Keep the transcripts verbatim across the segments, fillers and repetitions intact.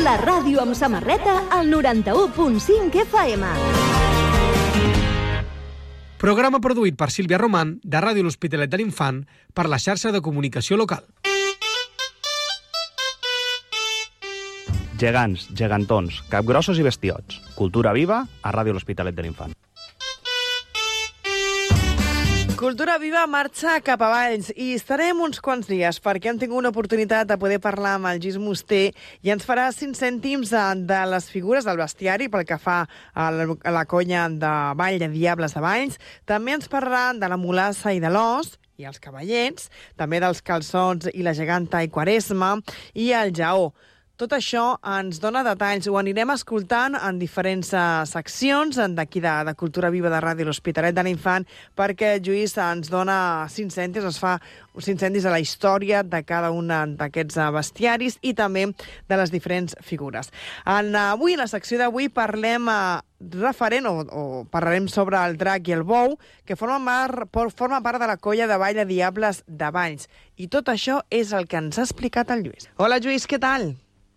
La ràdio amb samarreta al noranta-u punt cinc F M. Programa produït per Sílvia Román, de Ràdio L'Hospitalet de l'Infant, per la xarxa de comunicació local. Gegants, gegantons, capgrossos i bestiots. Cultura viva a Ràdio L'Hospitalet de l'Infant. Cultura Viva marxa cap a Valls i estarem uns quants dies perquè hem tingut una oportunitat de poder parlar amb el Lluís Musté i ens farà cinc cèntims de les figures del bestiari pel que fa a la, a la colla de Vall de Diables de Valls. També ens parlarà de la mulassa i de l'os i els cavallets, també dels calçots i la geganta i Quaresma i el jaó. Tot això ens dona detalls, ho anirem escoltant en diferents seccions d'aquí de, de Cultura Viva de Ràdio L'Hospitalet de l'Infant, perquè Lluís ens dona cinc cèntims, ens fa cinc cèntims de la història de cada un d'aquests bestiaris i també de les diferents figures. En, avui, en la secció d'avui, parlem eh, referent, o, o parlarem sobre el drac i el bou, que forma, mar, forma part de la colla de Vall de Diables de Valls. I tot això és el que ens ha explicat el Lluís. Hola, Lluís, què tal?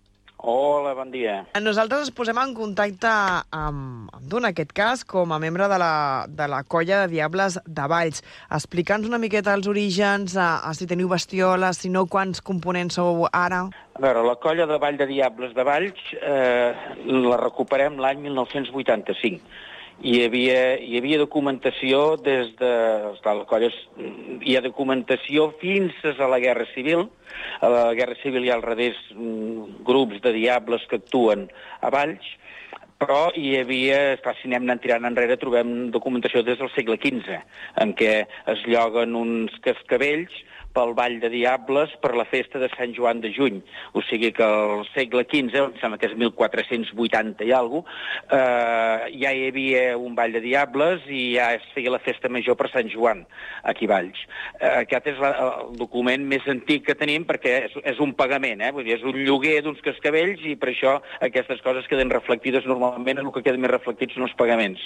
Hola, bon dia. Nosaltres ens posem en contacte amb, amb tu, en aquest cas, com a membre de la, de la colla de Diables de Valls. Explica'ns una miqueta els orígens, a, a si teniu bestioles, si no, quants components sou ara. A veure, la colla de Vall de Diables de Valls eh, la recuperem l'any mil nou-cents vuitanta-cinc. Hi havia, hi havia documentació des de... Esclar, la colla, hi ha documentació fins a la Guerra Civil. A la Guerra Civil hi ha al revés grups de diables que actuen a Valls, però hi havia, esclar, si anem anant tirant enrere, trobem documentació des del segle quinze, en què es lloguen uns cascavells pel Vall de Diables per la festa de Sant Joan de Juny. O sigui que al segle quinze, em sembla que és mil quatre-cents vuitanta i alguna cosa, eh, ja hi havia un Vall de Diables i ja es feia la festa major per Sant Joan, aquí a Valls. Eh, aquest és la, el document més antic que tenim perquè és, és un pagament, eh? Vull dir, és un lloguer d'uns cascavells i per això aquestes coses queden reflectides normalment, el que queda més reflectit són els pagaments.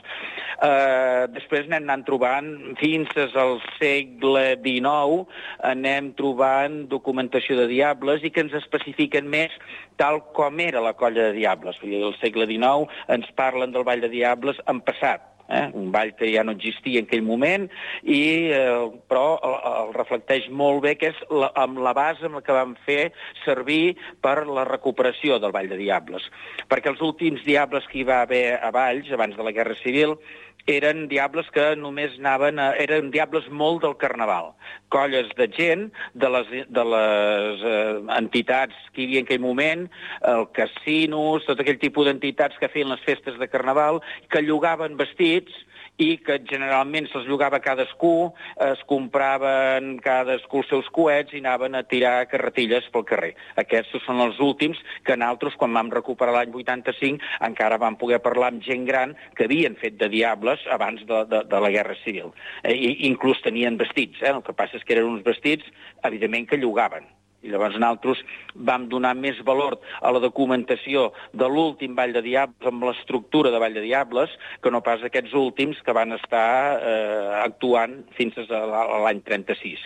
Eh, després anem anant trobant, fins al segle dinou, anem trobant documentació de diables i que ens especifiquen més tal com era la colla de diables. Al segle dinou ens parlen del Vall de Diables en passat, eh? Un ball que ja no existia en aquell moment, i, eh, però el, el reflecteix molt bé, que és la, amb la base amb la que vam fer servir per la recuperació del Vall de Diables. Perquè els últims diables que hi va haver a Valls, abans de la Guerra Civil, eren diables que només anaven a... eren diables molt del carnaval. Colles de gent, de les, de les eh, entitats que hi havia en aquell moment, el casinos, tot aquell tipus d'entitats que feien les festes de carnaval, que llogaven vestits i que generalment se'ls llogava cadascú, es compraven cadascú els seus coets i anaven a tirar carretilles pel carrer. Aquests són els últims que nosaltres, quan vam recuperar l'any vuitanta-cinc, encara vam poder parlar amb gent gran que havien fet de diables abans de, de, de la Guerra Civil. Eh, I inclús tenien vestits, eh? El que passa és que eren uns vestits, evidentment, que llogaven. I llavors nosaltres vam donar més valor a la documentació de l'últim Vall de Diables, amb l'estructura de Vall de Diables, que no pas aquests últims que van estar eh, actuant fins a l'any trenta-sis.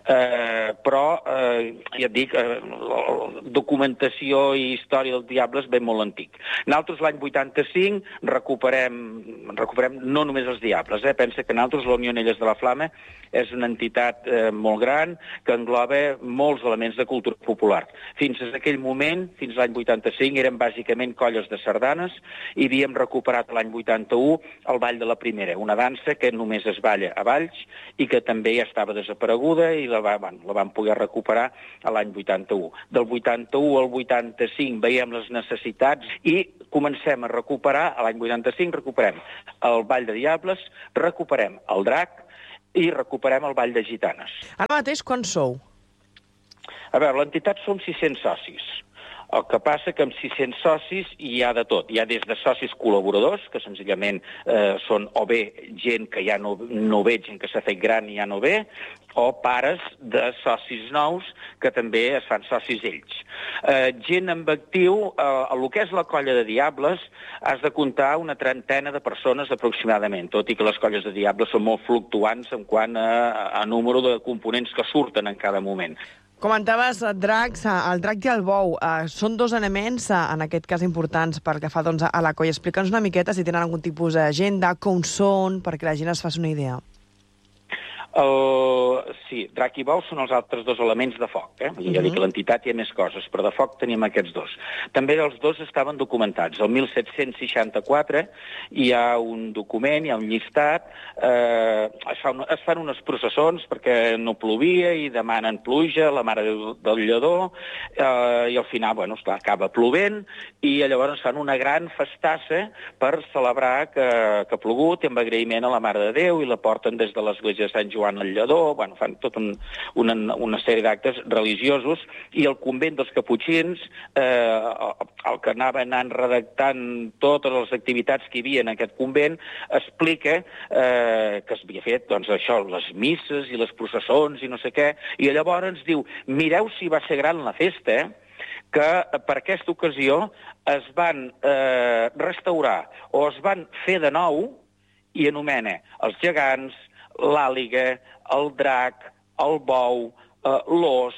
Eh, però, eh, ja et dic, eh, la documentació i història dels Diables ve molt antic. Nosaltres l'any vuitanta-cinc recuperem, recuperem no només els Diables, eh? Pensa que nosaltres, la Unió Anelles de la Flama, és una entitat eh, molt gran que engloba molts elements de cultura popular. Fins a aquell moment, fins l'any vuitanta-cinc, eren bàsicament colles de sardanes i havíem recuperat l'any vuitanta-u el Ball de la Primera, una dansa que només es balla a Valls i que també ja estava desapareguda i la, va, bueno, la vam poder recuperar a l'any vuitanta-u. Del vuitanta-u al vuitanta-cinc veiem les necessitats i comencem a recuperar, a l'any vuitanta-cinc recuperem el Ball de Diables, recuperem el drac i recuperem el Ball de Gitanes. Ara mateix, quan sou? A veure, l'entitat som sis-cents socis. El que passa que amb sis-cents socis hi ha de tot. Hi ha des de socis col·laboradors, que senzillament eh, són o bé gent que ja no, no ve, gent que s'ha fet gran i ja no ve, o pares de socis nous que també es fan socis ells. Eh, gent amb actiu, eh, el que és la colla de Diables, has de comptar una trentena de persones aproximadament, tot i que les colles de Diables són molt fluctuants en quant a, a número de components que surten en cada moment. Comentaves dracs, el drac i el bou. Uh, són dos elements, uh, en aquest cas, importants pel que fa doncs, a la colla. Explica'ns una miqueta si tenen algun tipus d'agenda, com són, perquè la gent es faci una idea. El... Sí, drac i bou són els altres dos elements de foc. Eh? Ja dic que l'entitat hi ha més coses, però de foc tenim aquests dos. També els dos estaven documentats. El mil set-cents seixanta-quatre hi ha un document, hi ha un llistat, eh, es, fa una, es fan unes processons perquè no plovia i demanen pluja, la mare del lledó, eh, i al final, bueno, esclar, acaba plovent, i llavors fan una gran festassa per celebrar que, que ha plogut, i amb agraïment a la Mare de Déu, i la porten des de l'església de Sant Joan al lledó, bueno, fan tota un, una, una sèrie d'actes religiosos, i el convent dels Caputxins, eh, el que anava anant redactant totes les activitats que hi havia en aquest convent, explica eh, que s'havia fet, doncs, això, les misses i les processons i no sé què, i llavors ens diu, mireu si va ser gran la festa, eh? que per aquesta ocasió es van eh, restaurar o es van fer de nou, i anomena els gegants, l'àliga, el drac, el bou, eh, l'os,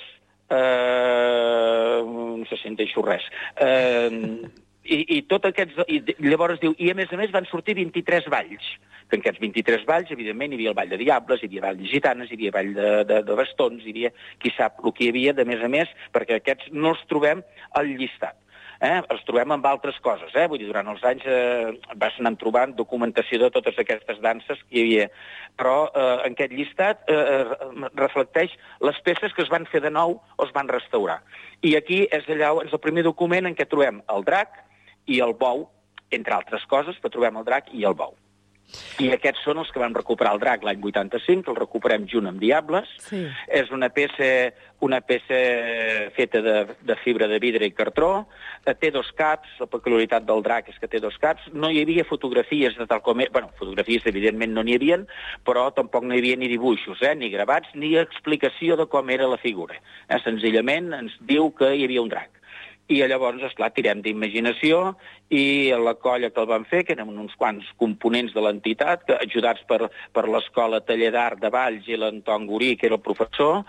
eh, no sé si en deixo res, eh, i, i tot aquests... I llavors diu, i a més a més van sortir vint-i-tres balls, que en aquests vint-i-tres balls, evidentment, hi havia el ball de diables, hi havia ball de gitanes, hi havia ball de, de, de bastons, hi havia, qui sap el que hi havia, de més a més, perquè aquests no els trobem al llistat. Eh? Els trobem amb altres coses, eh? Vull dir, durant els anys eh, vas anar trobant documentació de totes aquestes danses que hi havia, però eh, en aquest llistat eh, reflecteix les peces que es van fer de nou o es van restaurar. I aquí és allà, és el primer document en què trobem el drac i el bou, entre altres coses, però trobem el drac i el bou. I aquests són els que van recuperar el drac l'any vuitanta-cinc, que el recuperem junt amb Diables. Sí. És una peça, una peça feta de, de fibra de vidre i cartró, té dos caps, la peculiaritat del drac és que té dos caps, no hi havia fotografies de tal com... Bueno, fotografies evidentment no n'hi havia, però tampoc no hi havia ni dibuixos, eh? Ni gravats, ni explicació de com era la figura. Eh? Senzillament ens diu que hi havia un drac. I llavors, esclar, tirem d'imaginació, i la colla que el van fer, que eren uns quants components de l'entitat, que, ajudats per, per l'Escola Taller d'Art de Valls i l'Anton Gorí, que era el professor,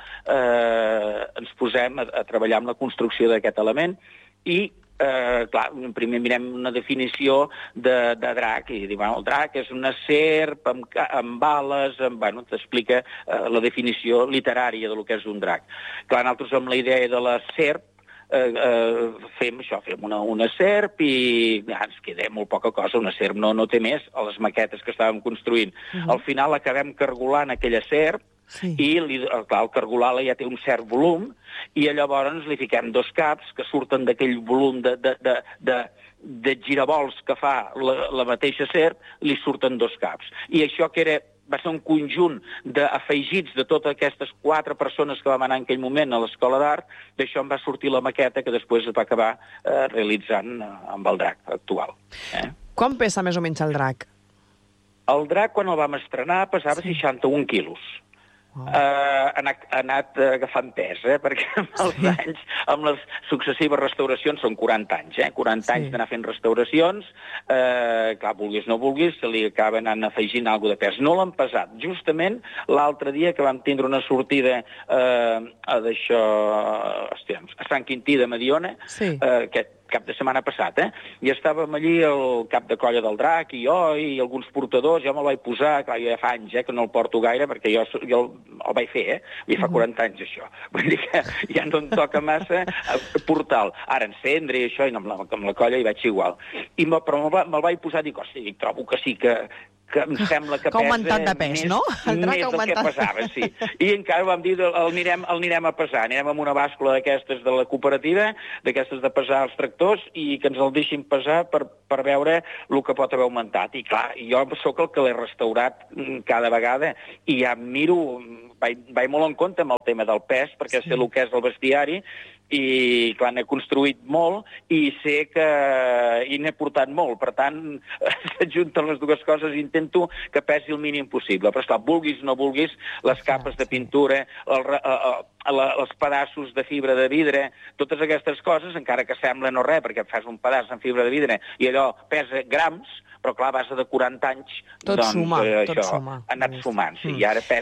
eh, ens posem a, a treballar amb la construcció d'aquest element, i Eh, clar, primer mirem una definició de, de drac, i diu, bueno, el drac és una serp amb, amb ales, amb, bueno, t'explica eh, la definició literària de lo que és un drac. Clar, nosaltres amb la idea de la serp, Eh, eh, fem això, fem una, una serp i ja, ens queda molt poca cosa, una serp no, no té més a les maquetes que estàvem construint. Uh-huh. Al final acabem cargolant aquella serp, sí. I li, clar, el cargolar-la ja té un cert volum, i llavors li fiquem dos caps que surten d'aquell volum de, de, de, de, de giravolts que fa la, la mateixa serp, li surten dos caps. I això que era va ser un conjunt d'afegits de totes aquestes quatre persones que vam anar en aquell moment a l'Escola d'Art, d'això em va sortir la maqueta que després es va acabar eh, realitzant eh, amb el drac actual. Eh? Quan pesa més o menys el drac? El drac, quan el vam estrenar, pesava sí. seixanta-un quilos. Oh. Uh, ha anat, ha anat agafant pes, eh? Perquè amb els sí. anys, amb les successives restauracions, són quaranta anys, eh? quaranta sí. anys d'anar fent restauracions, uh, clar, vulguis no vulguis, se li acaba anant afegint alguna de pes. No l'han pesat. Justament l'altre dia que vam tindre una sortida uh, d'això, hòstia, a Sant Quintí de Mediona, sí. uh, aquest cap de setmana passat, eh? I estàvem allí el cap de colla del drac i jo i alguns portadors, jo me'l vaig posar, clar, jo ja fa anys eh, que no el porto gaire perquè jo, jo el, el vaig fer, eh? I fa quaranta anys això. Vull dir que ja no em toca massa portar-lo. Ara encendre i això, i amb la, amb la colla hi vaig igual. I me, però me'l me vaig posar i dic, hosti, trobo que sí que que em sembla que, que pesa augmentat de pes, més, no? El drac més del que pesava, sí. I encara vam dir, el anirem, el anirem a pesar, anirem amb una bàscula d'aquestes de la cooperativa, d'aquestes de pesar els tractors, i que ens el deixin pesar per, per veure el que pot haver augmentat. I clar, jo sóc el que l'he restaurat cada vegada, i ja miro, vaig, vaig molt en compte amb el tema del pes, perquè sí. sé el que és el bestiari, i clar, n'he construït molt i sé que i n'he portat molt, per tant s'ajunten les dues coses i intento que pesi el mínim possible, però esclar, vulguis o no vulguis, les capes de pintura, el, el, el, els pedaços de fibra de vidre, totes aquestes coses, encara que sembla no res, perquè fas un pedaç en fibra de vidre i allò pesa grams, però clar, a base de quaranta anys, tot doncs suma, eh, tot això suma. ha anat sumant, sí, mm. i ara pesa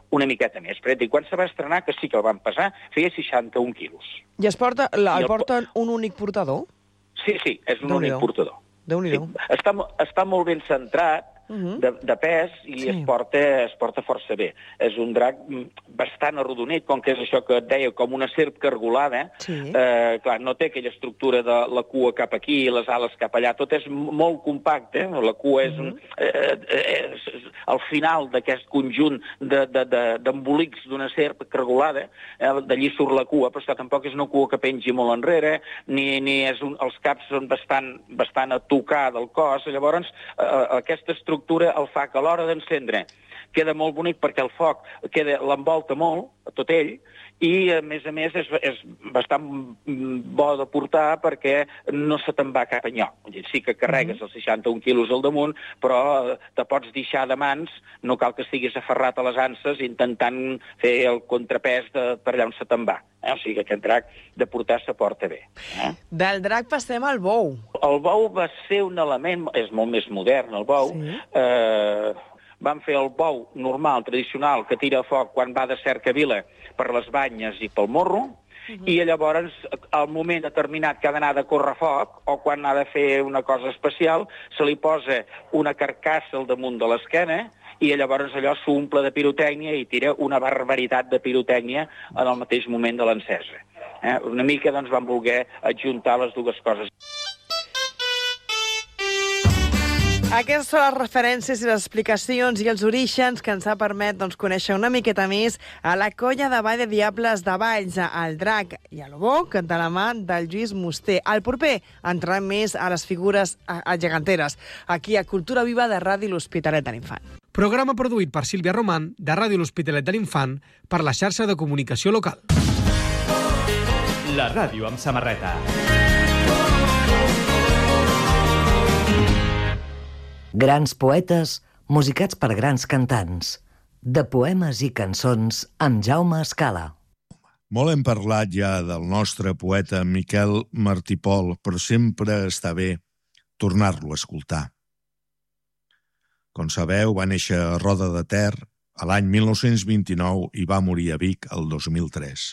una miqueta més. Per dir, quan se va estrenar, que sí que el van pesar, feia seixanta-un quilos. I es porta, la, I el el porta un únic portador? Sí, sí, és un Déu-n'hi-do. únic portador. Déu-n'hi-do. Sí. Està, està molt ben centrat, Uh-huh. de, de pes, i Sí. es, porta, es porta força bé. És un drac bastant arrodonit, com que és això que et deia, com una serp cargolada. Sí. Eh, clar, no té aquella estructura de la cua cap aquí i les ales cap allà. Tot és molt compacte. La cua és, uh-huh. un, eh, és, és el final d'aquest conjunt d'embolics de, de, d'una serp cargolada. Eh, D'allí surt la cua, però això tampoc és una cua que pengi molt enrere, ni, ni és un, els caps són bastant, bastant a tocar del cos. Llavors, eh, aquesta estructura el fa que a l'hora d'encendre queda molt bonic perquè el foc queda l'envolta molt, tot ell, i a més a més és, és bastant bo de portar perquè no se te'n va cap enlloc. Sí que carregues els seixanta-un quilos al damunt, però te pots deixar de mans, no cal que estiguis aferrat a les anses intentant fer el contrapès de, per allà on se te'n va. Eh? O sigui que aquest drac de portar se porta bé. Eh? Del drac passem al bou. El bou va ser un element, és molt més modern el bou, Sí. eh, van fer el bou normal, tradicional, que tira foc quan va de cercavila per les banyes i pel morro, uh-huh. i llavors, al moment determinat que ha d'anar de córrer foc, o quan ha de fer una cosa especial, se li posa una carcassa al damunt de l'esquena, i llavors allò s'omple de pirotècnia i tira una barbaritat de pirotècnia en el mateix moment de l'encesa. Eh? Una mica doncs, van voler adjuntar les dues coses. Aquestes són les referències i les explicacions i els orígens que ens ha permet doncs, conèixer una miqueta més a la colla de ball de diables de Valls, el drac i el boc, de la mà del Lluís Musté. Al proper entrarem més a les figures geganteres, aquí a Cultura Viva de Ràdio L'Hospitalet de l'Infant. Programa produït per Sílvia Roman, de Ràdio L'Hospitalet de l'Infant, per la xarxa de comunicació local. La ràdio amb samarreta. Grans poetes musicats per grans cantants. De poemes i cançons amb Jaume Escala. Molt hem parlat ja del nostre poeta Miquel Martí Pol, però sempre està bé tornar-lo a escoltar. Com sabeu, va néixer a Roda de Ter a l'any mil nou-cents vint-i-nou i va morir a Vic el dos mil tres.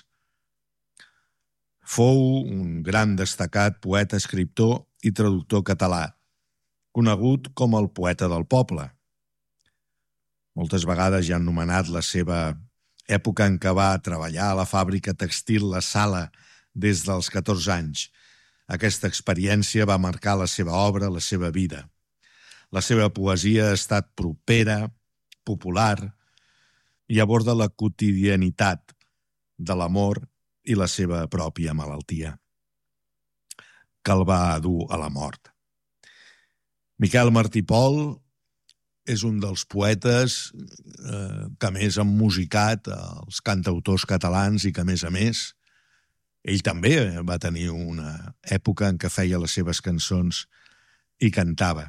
Fou un gran destacat poeta, escriptor i traductor català, conegut com el poeta del poble. Moltes vegades ja han nomenat la seva època en què va treballar a la fàbrica textil La Sala des dels catorze anys. Aquesta experiència va marcar la seva obra, la seva vida. La seva poesia ha estat propera, popular i aborda la quotidianitat de l'amor i la seva pròpia malaltia, que el va dur a la mort. Miquel Martí Pol és un dels poetes eh, que més han musicat els cantautors catalans i que, a més a més, ell també va tenir una època en què feia les seves cançons i cantava.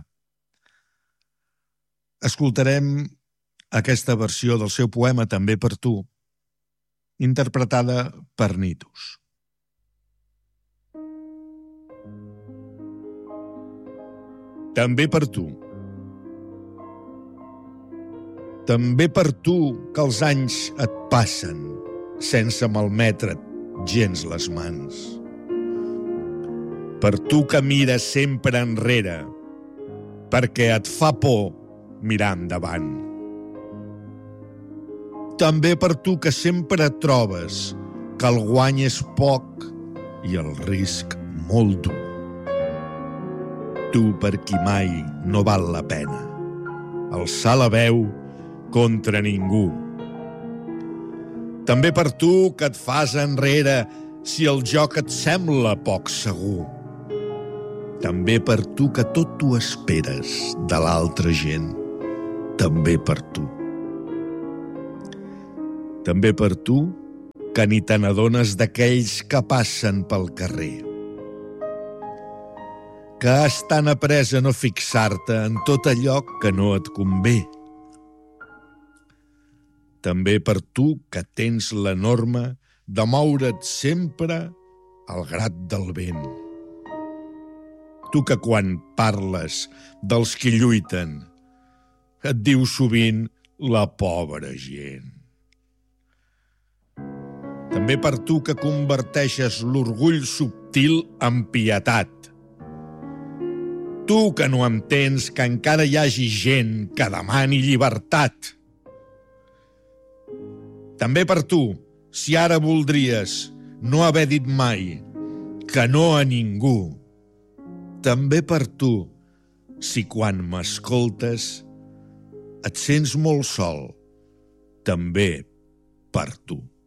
Escoltarem aquesta versió del seu poema També per tu, interpretada per Nitus. També per tu. També per tu que els anys et passen sense malmetre't gens les mans. Per tu que mires sempre enrere, perquè et fa por mirar endavant. També per tu que sempre trobes que el guany és poc i el risc molt dur. Tu per qui mai no val la pena alçar la veu contra ningú. També per tu que et fas enrere si el joc et sembla poc segur. També per tu que tot t'ho esperes de l'altra gent. També per tu. També per tu que ni te n'adones d'aquells que passen pel carrer. Que has tan après a no fixar-te en tot allò que no et convé. També per tu que tens la norma de moure't sempre al grat del vent. Tu que quan parles dels qui lluiten et dius sovint la pobra gent. També per tu que converteixes l'orgull subtil en pietat. Tu que no entens que encara hi hagi gent que demani llibertat. També per tu, si ara voldries no haver dit mai que no a ningú. També per tu, si quan m'escoltes et sents molt sol, també per tu.